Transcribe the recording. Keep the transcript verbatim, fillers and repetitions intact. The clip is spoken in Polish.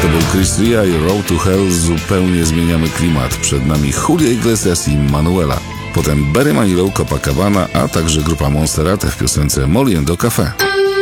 był Chris Ria i Road to Hell, zupełnie zmieniamy klimat. Przed nami Julio Iglesias i Manuela. Potem Barry Manilow, Copacabana, a także grupa Monserrate w piosence Moliendo Café.